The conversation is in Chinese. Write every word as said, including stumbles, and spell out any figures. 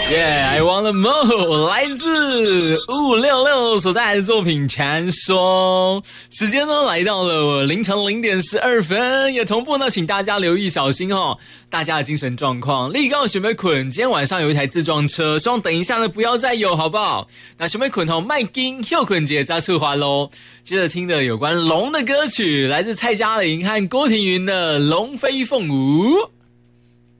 Yeah, I want more 来自五五六六所带来的作品《传说》。时间呢来到了凌晨零点十二分，也同步呢，请大家留意小心哦，大家的精神状况。立告学妹捆，今天晚上有一台自撞车，希望等一下呢不要再有，好不好？那学妹捆哦，麦金休捆节加策划喽。接着听的有关龙的歌曲，来自蔡嘉玲和郭庭云的《龙飞凤舞》。